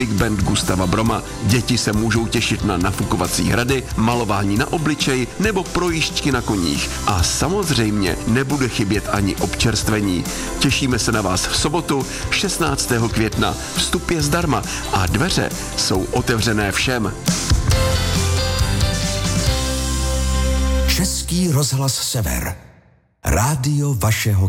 Big band Gustava Broma. Děti se můžou těšit na nafukovací hrady, malování na obličej nebo projížďky na koních. A samozřejmě nebude chybět ani občerstvení. Těšíme se na vás v sobotu 16. května. Vstup je zdarma a dveře jsou otevřené všem. Český rozhlas Sever. Rádio vašeho